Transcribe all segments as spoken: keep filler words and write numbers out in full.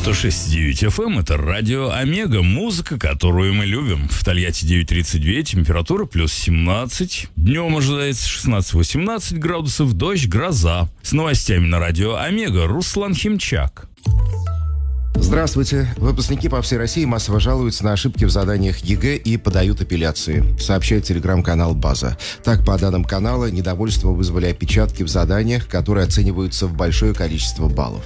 сто шесть и девять эф эм — это радио Омега, музыка, которую мы любим. В Тольятти девять тридцать две, температура плюс семнадцать. Днем ожидается шестнадцать-восемнадцать градусов, дождь, гроза. С новостями на радио Омега Руслан Химчак. Здравствуйте. Выпускники по всей России массово жалуются на ошибки в заданиях ЕГЭ и подают апелляции, сообщает телеграм-канал «База». Так, по данным канала, недовольство вызвали опечатки в заданиях, которые оцениваются в большое количество баллов.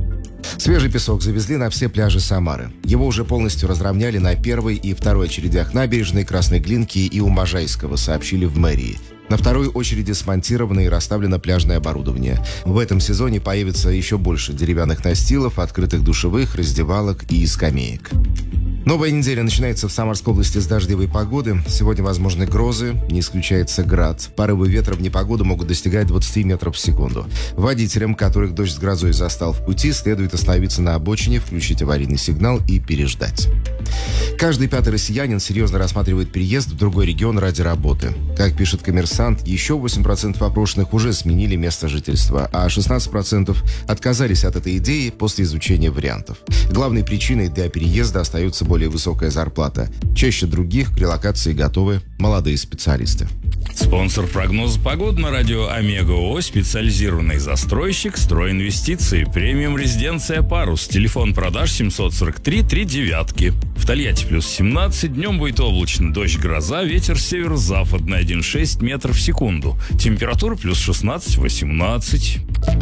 Свежий песок завезли на все пляжи Самары. Его уже полностью разровняли на первой и второй очередях набережной, Красной Глинки и у Можайского, сообщили в мэрии. На второй очереди смонтировано и расставлено пляжное оборудование. В этом сезоне появится еще больше деревянных настилов, открытых душевых, раздевалок и скамеек. Новая неделя начинается в Самарской области с дождевой погоды. Сегодня возможны грозы, не исключается град. Порывы ветра в непогоду могут достигать двадцать метров в секунду. Водителям, которых дождь с грозой застал в пути, следует остановиться на обочине, включить аварийный сигнал и переждать. Каждый пятый россиянин серьезно рассматривает переезд в другой регион ради работы. Как пишет «Коммерсант», еще восемь процентов опрошенных уже сменили место жительства, а шестнадцать процентов отказались от этой идеи после изучения вариантов. Главной причиной для переезда остается более высокая зарплата. Чаще других к релокации готовы молодые специалисты. Спонсор прогноза погоды на радио Омега ООО «Специализированный застройщик Стройинвестиции». Премиум резиденция «Парус». Телефон продаж семьсот сорок три три девятки. В Тольятти плюс семнадцать. Днем будет облачно. Дождь, гроза. Ветер северо-западный один целых шесть десятых метров в секунду. Температура плюс шестнадцать-восемнадцать.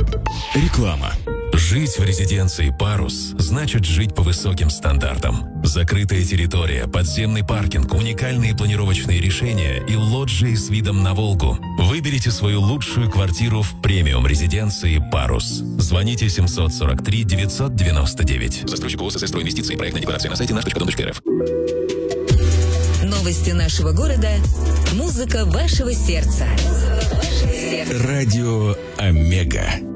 Реклама. Жить в резиденции «Парус» значит жить по высоким стандартам. Закрытая территория, подземный паркинг, уникальные планировочные решения и лоджии с видом на Волгу. Выберите свою лучшую квартиру в премиум резиденции «Парус». Звоните семьсот сорок три девятьсот девяносто девять. Застройщик ООО «СС Стройинвестиции». Проектная декларация на сайте наш точка дом точка эр эф. Новости нашего города. Музыка вашего сердца. Радио Омега.